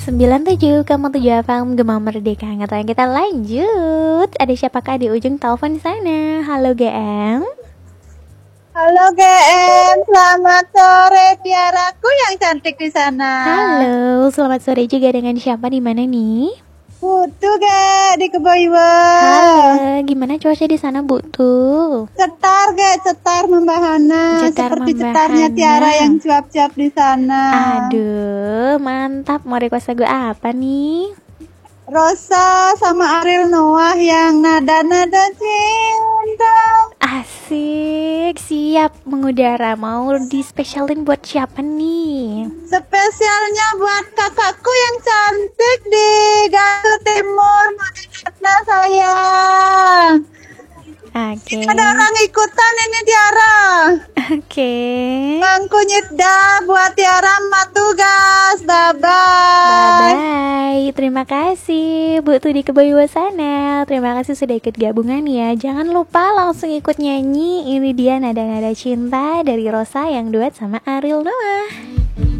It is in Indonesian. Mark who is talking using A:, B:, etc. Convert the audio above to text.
A: 97,7 FM Gema Merdeka Angkatan kita lanjut. Ada siapakah di ujung telepon sana? Halo GM.
B: Halo GM, selamat sore Tiaraku yang cantik di sana.
A: Halo, selamat sore juga dengan siapa di mana nih?
B: Butuh gak di Keboiwa?
A: Halo, gimana cuaca di sana Butuh?
B: Cetar membahana. Seperti cetarnya Tiara yang cuap-cuap di sana.
A: Aduh, mantap. Mau request lagu apa nih?
B: Rosa sama Ariel Noah yang nada-nada cinta.
A: Asik, siap mengudara. Mau dispesialin buat siapa nih?
B: Spesialnya buat kakakku yang cantik di Garut Timur, Madinatna sayang.
A: Oke.
B: Ada orang ikutan ini Tiara.
A: Oke.
B: Kunyit dah buat Tiara matugas. Bye-bye.
A: Bye-bye. Terima kasih Bu Tuh di Keboiwa sana. Terima kasih sudah ikut gabungan ya. Jangan lupa langsung ikut nyanyi. Ini dia Nada-Nada Cinta dari Rosa yang duet sama Ariel Noah.